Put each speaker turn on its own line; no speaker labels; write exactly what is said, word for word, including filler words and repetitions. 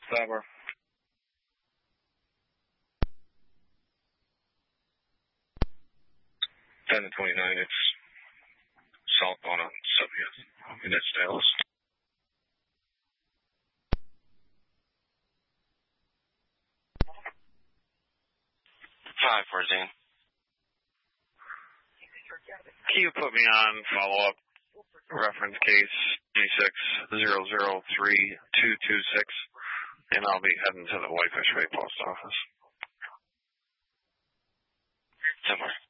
Faber. ten to twenty-nine, it's South on a seventieth. And that's Dallas.
five fourteen.
Can you put me on follow-up reference case G six zero zero three two two six, and I'll be heading to the Whitefish Bay post office.
ten four.